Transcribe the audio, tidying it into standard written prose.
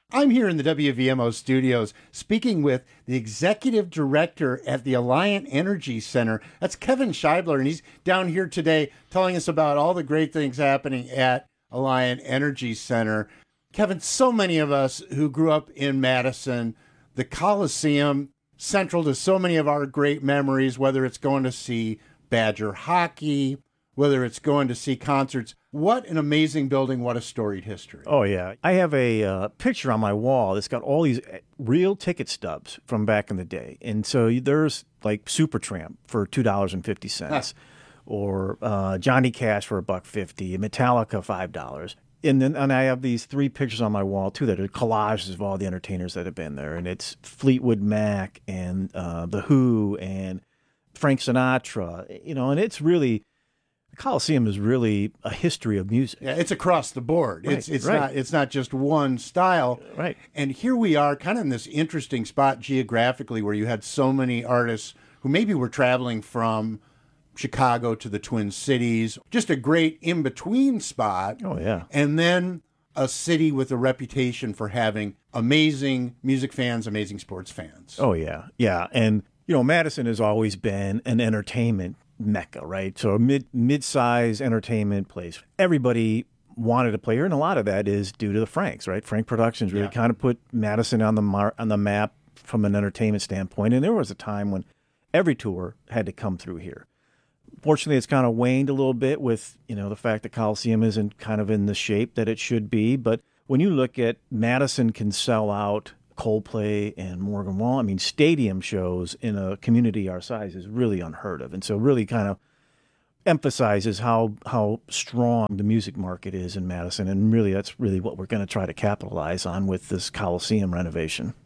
I'm here in the WVMO studios speaking with the executive director at the Alliant Energy Center. That's Kevin Scheibler, and he's down here today telling us about all the great things happening at Alliant Energy Center. Kevin, so many of us who grew up in Madison, the Coliseum, central to so many of our great memories, whether it's going to see Badger hockey, whether it's going to see concerts. What an amazing building. What a storied history. Oh, yeah. I have a picture on my wall that's got all these real ticket stubs from back in the day. And so there's like Supertramp for $2.50 or Johnny Cash for $1.50, Metallica $5. And I have these three pictures on my wall, too, that are collages of all the entertainers that have been there. And it's Fleetwood Mac and The Who and Frank Sinatra, and it's really... Coliseum is really a history of music. Yeah, it's across the board. Right, It's not just one style. Right. And here we are kind of in this interesting spot geographically where you had so many artists who maybe were traveling from Chicago to the Twin Cities. Just a great in-between spot. Oh, yeah. And then a city with a reputation for having amazing music fans, amazing sports fans. Oh, yeah. Yeah. And, Madison has always been an entertainment mecca, right? So a mid-size entertainment place. Everybody wanted to play here, and a lot of that is due to the Franks, right? Frank Productions really kind of put Madison on the map from an entertainment standpoint, and there was a time when every tour had to come through here. Fortunately, it's kind of waned a little bit with, the fact that Coliseum isn't kind of in the shape that it should be, but when you look at Madison can sell out Coldplay and Morgan Wallen, stadium shows in a community our size is really unheard of. And so really kind of emphasizes how strong the music market is in Madison. And really, that's really what we're going to try to capitalize on with this Coliseum renovation.